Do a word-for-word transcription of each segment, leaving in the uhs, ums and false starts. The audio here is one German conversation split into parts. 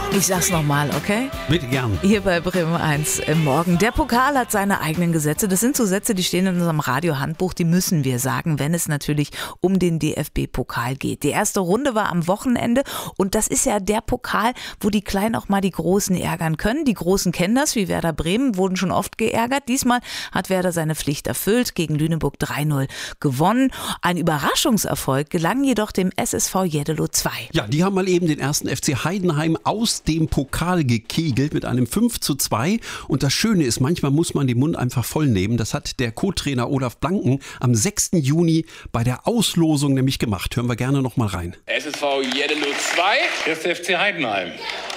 Ich sag's nochmal, okay? Bitte gern. Hier bei Bremen eins im Morgen. Der Pokal hat seine eigenen Gesetze. Das sind so Sätze, die stehen in unserem Radiohandbuch. Die müssen wir sagen, wenn es natürlich um den D F B-Pokal geht. Die erste Runde war am Wochenende und das ist ja der Pokal, wo die Kleinen auch mal die Großen ärgern können. Die Großen kennen das, wie Werder Bremen, wurden schon oft geärgert. Diesmal hat Werder seine Pflicht erfüllt, gegen Lüneburg drei null gewonnen. Ein Überraschungserfolg gelang jedoch dem S S V Jeddelo zwei. Ja, die haben mal eben den ersten F C Heidenheim aus dem Pokal gekegelt mit einem fünf zu zwei. Und das Schöne ist, manchmal muss man den Mund einfach voll nehmen. Das hat der Co-Trainer Olaf Blanken am sechsten Juni bei der Auslosung nämlich gemacht. Hören wir gerne noch mal rein. S S V Jeddelo zwei, erster F C Heidenheim.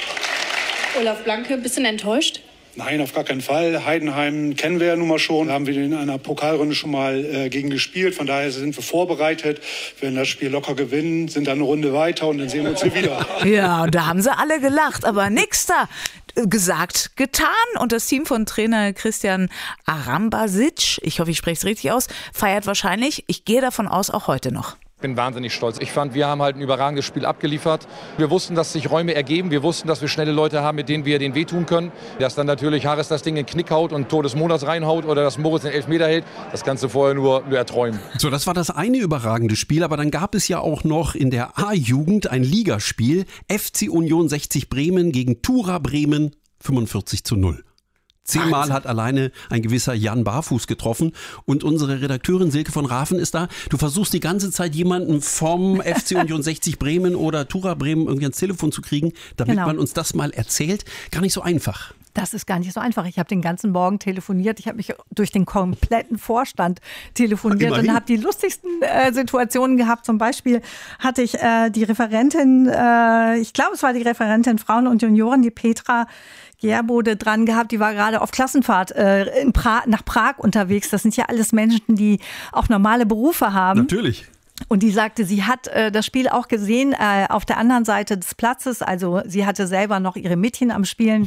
Olaf Blanke, ein bisschen enttäuscht? Nein, auf gar keinen Fall. Heidenheim kennen wir ja nun mal schon. Da haben wir in einer Pokalrunde schon mal äh, gegen gespielt. Von daher sind wir vorbereitet. Wir werden das Spiel locker gewinnen, sind dann eine Runde weiter und dann sehen wir uns hier wieder. Ja, und da haben sie alle gelacht, aber nix da. Gesagt, getan. Und das Team von Trainer Christian Arambasic, ich hoffe, ich spreche es richtig aus, feiert wahrscheinlich, ich gehe davon aus, auch heute noch. Ich bin wahnsinnig stolz. Ich fand, wir haben halt ein überragendes Spiel abgeliefert. Wir wussten, dass sich Räume ergeben. Wir wussten, dass wir schnelle Leute haben, mit denen wir den wehtun können. Dass dann natürlich Harris das Ding in den Knick haut und Tor des Monats reinhaut oder dass Moritz den Elfmeter hält, das kannst du vorher nur, nur erträumen. So, das war das eine überragende Spiel, aber dann gab es ja auch noch in der A-Jugend ein Ligaspiel. F C Union sechzig Bremen gegen Tura Bremen fünfundvierzig zu null. Zehnmal hat alleine ein gewisser Jan Barfuß getroffen und unsere Redakteurin Silke von Rafen ist da. Du versuchst die ganze Zeit jemanden vom F C Union sechzig Bremen oder Tura Bremen irgendwie ans Telefon zu kriegen, damit Genau. man uns das mal erzählt. Gar nicht so einfach. Das ist gar nicht so einfach. Ich habe den ganzen Morgen telefoniert. Ich habe mich durch den kompletten Vorstand telefoniert Immerhin. und habe die lustigsten äh, Situationen gehabt. Zum Beispiel hatte ich äh, die Referentin, äh, ich glaube, es war die Referentin Frauen und Junioren, die Petra Gerbode dran gehabt. Die war gerade auf Klassenfahrt äh, in Prag, nach Prag unterwegs. Das sind ja alles Menschen, die auch normale Berufe haben. Natürlich. Und die sagte, sie hat äh, das Spiel auch gesehen äh, auf der anderen Seite des Platzes. Also sie hatte selber noch ihre Mädchen am Spielen.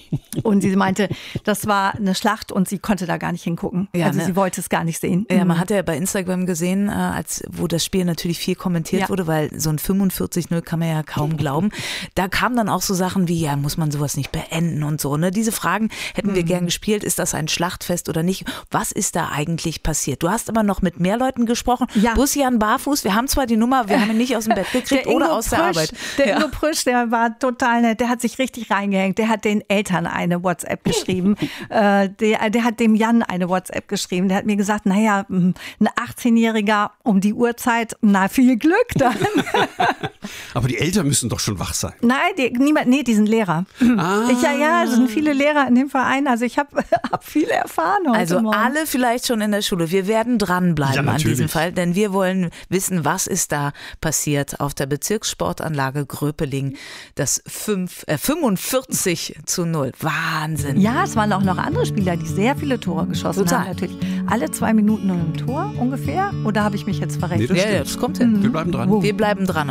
Und sie meinte, das war eine Schlacht und sie konnte da gar nicht hingucken. Ja, also ne? sie wollte es gar nicht sehen. Ja, man hat ja bei Instagram gesehen, äh, als wo das Spiel natürlich viel kommentiert Ja. wurde, weil so ein fünfundvierzig null kann man ja kaum glauben. Da kamen dann auch so Sachen wie, ja, muss man sowas nicht beenden und so. Ne? Diese Fragen hätten wir gern gespielt. Ist das ein Schlachtfest oder nicht? Was ist da eigentlich passiert? Du hast aber noch mit mehr Leuten gesprochen. Ja. Busjan Barfuß, wir haben zwar die Nummer, wir haben ihn nicht aus dem Bett gekriegt Der oder Ingo aus der Prüsch, Arbeit. Der Ja. Ingo Prüsch, der war total nett. Der hat sich richtig reingehängt. Der hat den Eltern eine WhatsApp geschrieben. äh, der, der hat dem Jan eine WhatsApp geschrieben. Der hat mir gesagt, naja, ein achtzehnjähriger um die Uhrzeit, na viel Glück dann. Aber die Eltern müssen doch schon wach sein. Nein, die, niemand, nee, die sind Lehrer. Ah. Ich, ja, ja, es sind viele Lehrer in dem Verein. Also ich habe hab viel erfahren heute Also Morgen. alle vielleicht schon in der Schule. Wir werden dranbleiben Ja, an natürlich. diesem Fall, denn wir wollen wissen, was ist da passiert auf der Bezirkssportanlage Gröpeling. Das fünf, äh, fünfundvierzig zu null. Wahnsinn. Ja, es waren auch noch andere Spieler, die sehr viele Tore geschossen Total. haben. Natürlich. Alle zwei Minuten ein Tor ungefähr. Oder habe ich mich jetzt verrechnet? Nee, das Ja, ja, stimmt. das kommt hin. Wir bleiben dran. Wir bleiben dran.